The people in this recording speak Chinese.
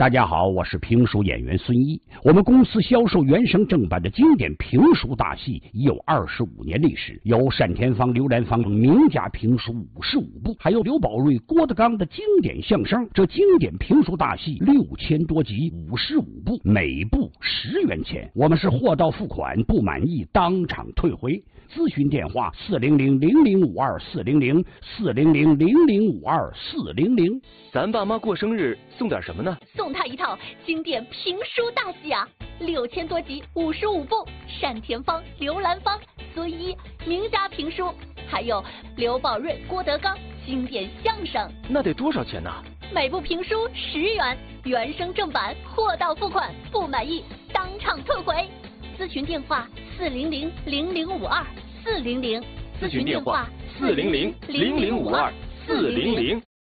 大家好，我是评书演员孙一。我们公司销售原声正版的经典评书大戏已有25年历史，有单田芳、刘兰芳名家评书55部，还有刘宝瑞、郭德纲的经典相声。这经典评书大戏6000多集，55部，每部10元钱。我们是货到付款，不满意当场退回。咨询电话400-0052-400，400-0052-400。 咱爸妈过生日送点什么呢？ 送他一套经典评书大戏啊，6000多集，55部，单田芳、刘兰芳、孙一名家评书，还有刘宝瑞、郭德纲经典相声。 那得多少钱呢？ 每部评书10元，原声正版，货到付款，不满意当场退回。咨询电话400-0052-400， 咨询电话400-0052-400。